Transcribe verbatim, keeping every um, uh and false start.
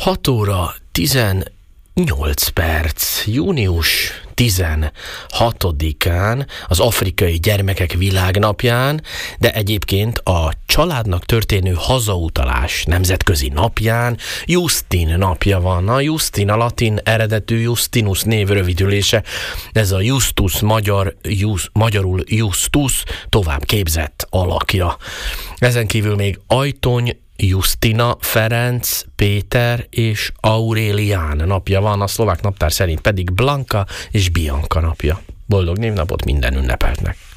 hat óra tizennyolc perc, június tizenhatodikán, az Afrikai Gyermekek Világnapján, de egyébként a családnak történő hazautalás nemzetközi napján Justin napja van. A Justin a latin eredetű Justinus név rövidülése, ez a Justus magyar, Just, magyarul Justus tovább képzett alakja. Ezen kívül még Ajtony, Justina, Ferenc, Péter és Aurélián napja van, a szlovák naptár szerint pedig Blanka és Bianca napja. Boldog névnapot minden ünnepeltnek!